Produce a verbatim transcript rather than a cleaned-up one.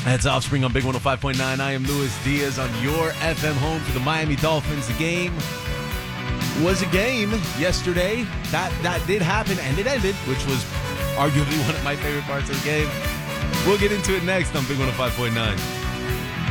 That's Offspring on Big one oh five point nine. I am Luis Diaz on your F M home for the Miami Dolphins. The game was a game yesterday. That that did happen, and it ended, which was arguably one of my favorite parts of the game. We'll get into it next on Big one oh five point nine.